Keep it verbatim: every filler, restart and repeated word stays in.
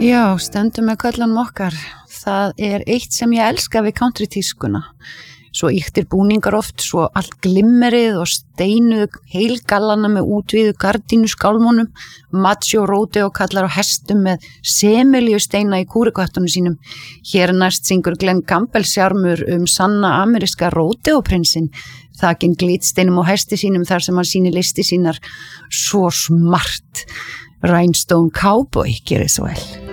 Já, stendum með köllunum okkar. Það er eitt sem ég elska við country-tískuna. Svo yktir búningar oft, svo allt glimmerið og steinuð heilgallana með útvíðu gardínu skálmónum, macho róti og kallar á hestum með semilíu steina í kúrikvættunum sínum. Hér næst syngur Glenn Campbell sjármur um sanna ameríska róti og prinsinn, þakinn glitsteinum og hesti sínum þar sem hann sýnir listi sínar svo smart. Rhinestone Cowboy gerir svo vel.